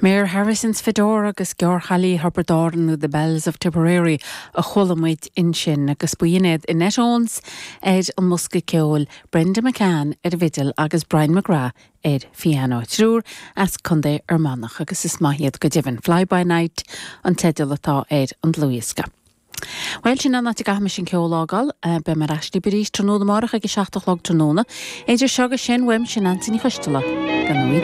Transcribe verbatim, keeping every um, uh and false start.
Mayor Harrison's Fedora agus Georg-Halley Harperdaran the Bells of Tipperary a cholamid in sin agus buined in Netons ed an Musca Ceol Brenda McCann ed Vidal agus Brian McGrath ed Fiano Trúr as Conde Ermanach agus is mahiad go divin fly by night an tedil atá ed an Louiska. Weil sin anna te gahme sin ceolágal be mar asli birís tróna marach agus seachtach log tróna éidir seaga sin wem sin antini chustala gan